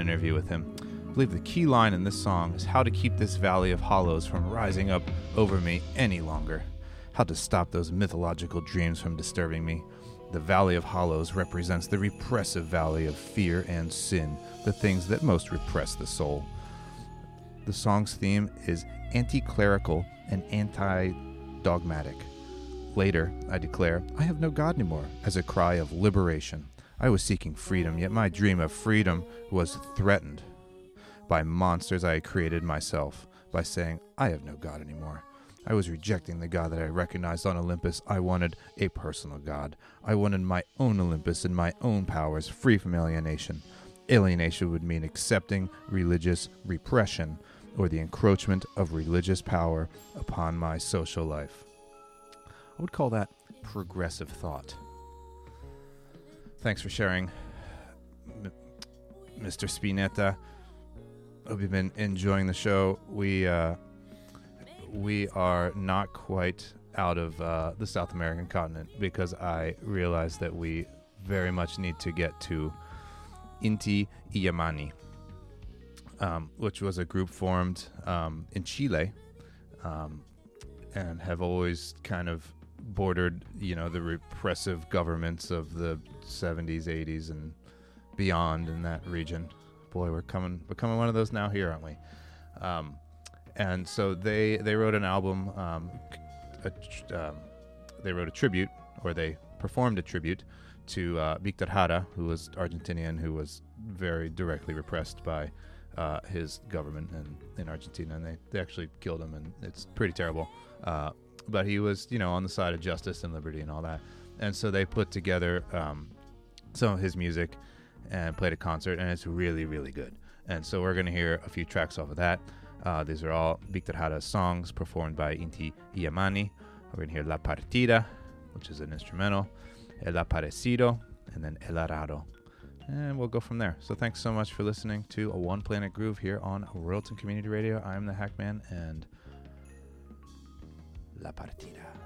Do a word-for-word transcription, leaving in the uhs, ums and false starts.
interview with him. I believe the key line in this song is how to keep this valley of hollows from rising up over me any longer. How to stop those mythological dreams from disturbing me. The Valley of Hollows represents the repressive valley of fear and sin, the things that most repress the soul. The song's theme is anti-clerical and anti-dogmatic. Later, I declare, I have no God anymore, as a cry of liberation. I was seeking freedom, yet my dream of freedom was threatened by monsters I had created myself, by saying, I have no God anymore. I was rejecting the God that I recognized on Olympus. I wanted a personal God. I wanted my own Olympus and my own powers, free from alienation. Alienation would mean accepting religious repression or the encroachment of religious power upon my social life. I would call that progressive thought. Thanks for sharing, M- Mister Spinetta. Hope you've been enjoying the show. We uh, we are not quite out of uh, the South American continent because I realize that we very much need to get to Inti Illimani, um, which was a group formed um, in Chile um, and have always kind of bordered, you know, the repressive governments of the seventies, eighties, and beyond in that region. Boy, we're coming, becoming one of those now here, aren't we? Um, and so they they wrote an album. Um, a tr- um, they wrote a tribute, or they performed a tribute to uh, Victor Jara, who was Argentinian, who was very directly repressed by uh, his government in, in Argentina, and they, they actually killed him, and it's pretty terrible. Uh, but he was, you know, on the side of justice and liberty and all that. And so they put together um, some of his music and played a concert, and it's really, really good. And so we're going to hear a few tracks off of that. Uh, these are all Victor Jara's songs performed by Inti Illimani. We're going to hear La Partida, which is an instrumental, El Aparecido, and then El Arado. And we'll go from there. So thanks so much for listening to a One Planet Groove here on Royalton Community Radio. I'm the Hackman, and La Partida.